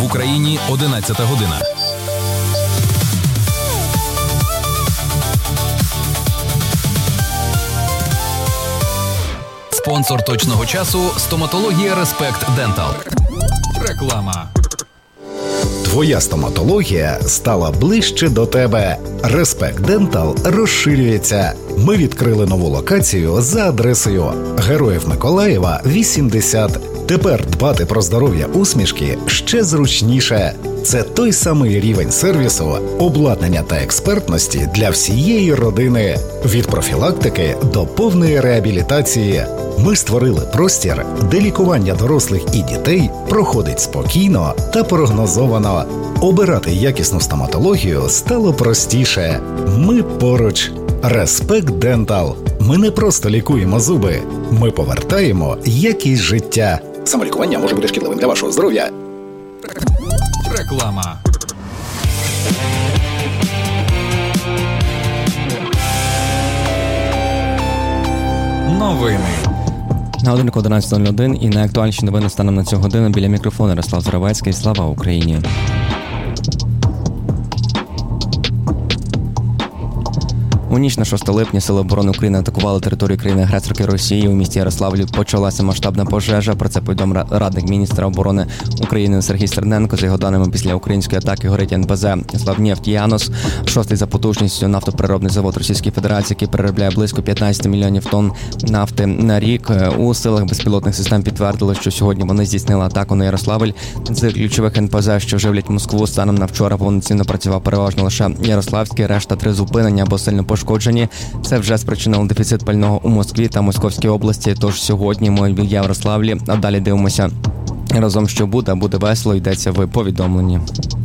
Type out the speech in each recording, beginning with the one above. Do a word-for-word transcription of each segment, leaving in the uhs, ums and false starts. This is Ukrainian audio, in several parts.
Україні одинадцята година. Спонсор точного часу – стоматологія Респект Дентал. Реклама. Твоя стоматологія стала ближче до тебе. Респект Дентал розширюється. Ми відкрили нову локацію за адресою Героїв Миколаєва, вісімдесят. Тепер дбати про здоров'я усмішки ще зручніше. Це той самий рівень сервісу, обладнання та експертності для всієї родини. Від профілактики до повної реабілітації. Ми створили простір, де лікування дорослих і дітей проходить спокійно та прогнозовано. Обирати якісну стоматологію стало простіше. Ми поруч. Респект Дентал. Ми не просто лікуємо зуби. Ми повертаємо якість життя. Самолікування може бути шкідливим для вашого здоров'я. Реклама. Новини. На годинку одинадцята нуль один і найактуальніші новини станом на цю годину. Біля мікрофону Ярослав Заровецький. Слава Україні! У ніч на шосте липня Сили оборони України атакували територію країни-агресорки Росії. У місті Ярославлі почалася масштабна пожежа. Про це повідомив радник міністра оборони України Сергій Стерненко. За його даними, після української атаки горить ен пе зет «Славнефть-Янус», шостий за потужністю нафтопереробний завод Російської Федерації, який переробляє близько п'ятнадцять мільйонів тонн нафти на рік. У силах безпілотних систем підтвердили, що сьогодні вони здійснили атаку на Ярославль. З ключових ен пе зет, що живлять Москву, станом на вчора повноцінно працював переважно лише Ярославський, решта три зупинення або сильно пошкоджені. Це вже спричинило дефіцит пального у Москві та Московській області. Тож сьогодні ми в Ярославлі, а далі дивимося разом, що буде. Буде весело, йдеться в повідомленні.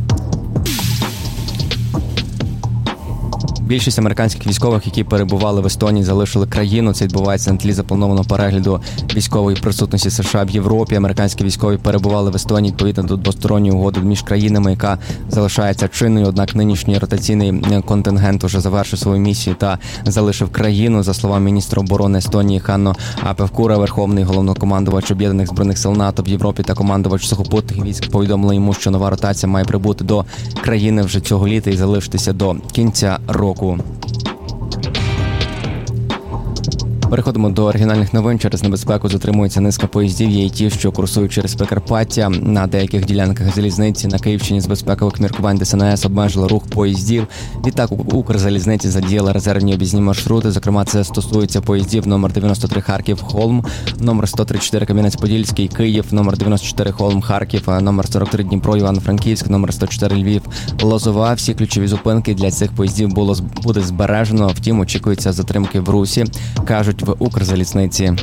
Більшість американських військових, які перебували в Естонії, залишили країну. Це відбувається на тлі запланованого перегляду військової присутності США в Європі. Американські військові перебували в Естонії відповідно до двосторонньої угоди між країнами, яка залишається чинною. Однак нинішній ротаційний контингент уже завершив свою місію та залишив країну. За словами міністра оборони Естонії Ханно Певкура, верховний головнокомандувач Об'єднаних збройних сил НАТО в Європі та командувач сухопутних військ повідомили йому, що нова ротація має прибути до країни вже цього літа і залишитися до кінця року. Переходимо до оригінальних новин. Через небезпеку затримується низка поїздів. Є і ті, що курсують через Прикарпаття. На деяких ділянках залізниці на Київщині з безпекових міркувань де ес ен ес обмежила рух поїздів. Відтак Укрзалізниці задіяли резервні об'їзні маршрути. Зокрема, це стосується поїздів номер дев'яносто три Харків-Холм, номер сто тридцять чотири Кам'янець-Подільський, Київ, номер дев'яносто чотири Холм-Харків, номер сорок три Дніпро, Івано-Франківськ, номер сто чотири Львів, Лозова. Всі ключові зупинки для цих поїздів було буде збережено. Втім, очікується затримки в русі, кажуть в Укрзалізниці.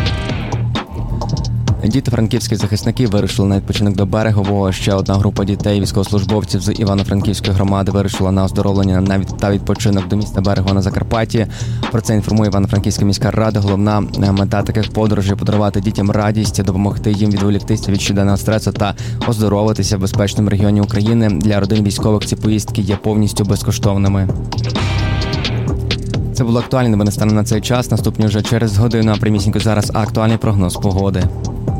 Діти франківських захисників вирушили на відпочинок до Берегового. Ще одна група дітей, військовослужбовців з Івано-Франківської громади, вирушила на оздоровлення та відпочинок до міста Берегово на Закарпатті. Про це інформує Івано-Франківська міська рада. Головна мета таких подорожей – подарувати дітям радість, допомогти їм відволіктися від щоденного стресу та оздоровитися в безпечному регіоні України. Для родин військових ці поїздки є повністю безкоштовними. Це було актуальне, новини станом на цей час. Наступні вже через годину, а прямісінько зараз актуальний прогноз погоди.